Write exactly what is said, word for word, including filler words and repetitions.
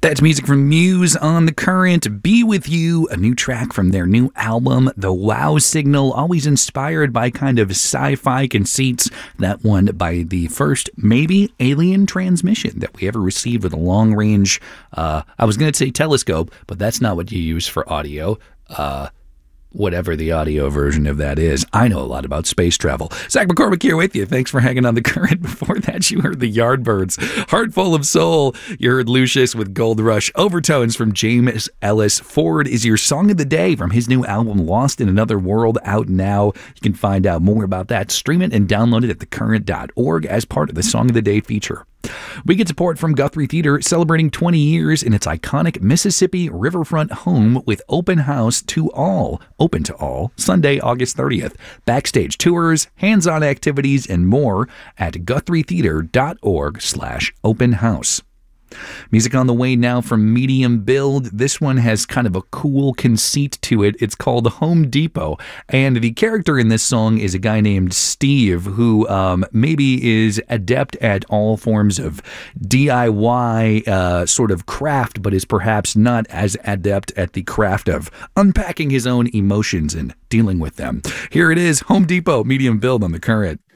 That's music from Muse on The Current. Be With You, a new track from their new album, The Wow Signal, always inspired by kind of sci-fi conceits. That one by the first, maybe, alien transmission that we ever received with a long-range, uh, I was going to say telescope, but that's not what you use for audio. Uh... Whatever the audio version of that is. I know a lot about space travel. Zach McCormick here with you. Thanks for hanging on The Current. Before that, you heard the Yardbirds. Heart Full of Soul. You heard Lucius with Gold Rush. Overtones from James Ellis Ford is your song of the day from his new album, Lost in Another World, out now. You can find out more about that. Stream it and download it at the current dot org as part of the Song of the Day feature. We get support from Guthrie Theater, celebrating twenty years in its iconic Mississippi riverfront home with open house to all, open to all, Sunday, August thirtieth. Backstage tours, hands-on activities, and more at guthrie theater dot org slash open house. Music on the way now from Medium Build. This one has kind of a cool conceit to it. It's called Home Depot, and the character in this song is a guy named Steve who um, maybe is adept at all forms of D I Y uh, sort of craft, but is perhaps not as adept at the craft of unpacking his own emotions and dealing with them. Here it is, Home Depot, Medium Build on The Current.